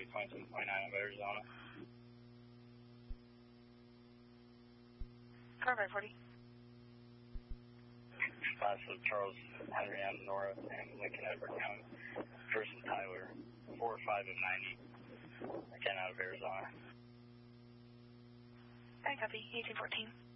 27.9 of Arizona. Car 540. Class of Charles Henry M. North and Lincoln Edward County versus Tyler, 4, 5, and 90, again out of Arizona. I copy, 1814.